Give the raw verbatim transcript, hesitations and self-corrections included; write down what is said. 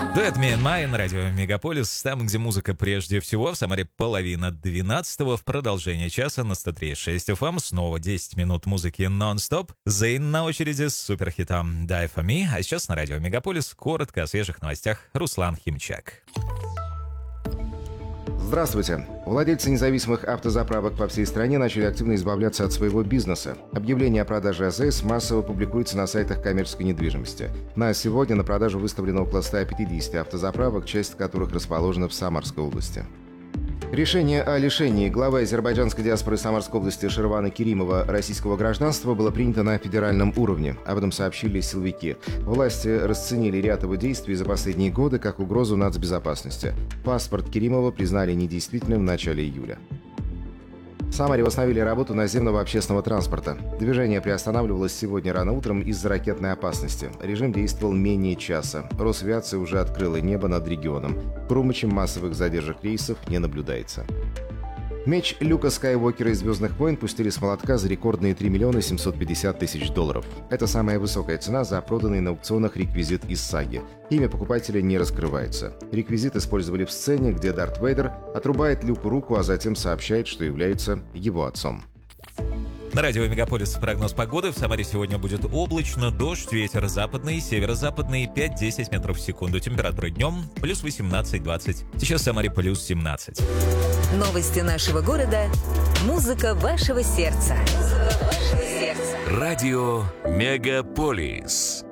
Дуэт Me and My на радио Мегаполис, там, где музыка прежде всего. В Самаре половина двенадцатого. В продолжение часа на сто три и шесть эф эм. Снова десять минут музыки нон-стоп. Зейн на очереди с суперхитом Die For Me. А сейчас на радио Мегаполис коротко о свежих новостях. Руслан Химчак. Здравствуйте. Владельцы независимых автозаправок по всей стране начали активно избавляться от своего бизнеса. Объявление о продаже АЗС массово публикуется на сайтах коммерческой недвижимости. На сегодня на продажу выставлено около ста пятидесяти автозаправок, часть которых расположена в Самарской области. Решение о лишении главы азербайджанской диаспоры Самарской области Шервана Керимова российского гражданства было принято на федеральном уровне. Об этом сообщили силовики. Власти расценили ряд его действий за последние годы как угрозу нацбезопасности. Паспорт Керимова признали недействительным в начале июля. В Самаре восстановили работу наземного общественного транспорта. Движение приостанавливалось сегодня рано утром из-за ракетной опасности. Режим действовал менее часа. Росавиация уже открыла небо над регионом. В Крумыче массовых задержек рейсов не наблюдается. Меч Люка Скайуокера из «Звездных войн» пустили с молотка за рекордные три миллиона семьсот пятьдесят тысяч долларов. Это самая высокая цена за проданный на аукционах реквизит из саги. Имя покупателя не раскрывается. Реквизит использовали в сцене, где Дарт Вейдер отрубает Люку руку, а затем сообщает, что является его отцом. На радио Мегаполис прогноз погоды. В Самаре сегодня будет облачно, дождь, ветер западный, северо-западный пять-десять метров в секунду. Температура днем плюс восемнадцать-двадцать. Сейчас в Самаре плюс семнадцать. Новости нашего города. Музыка вашего сердца. Музыка вашего сердца. Радио Мегаполис.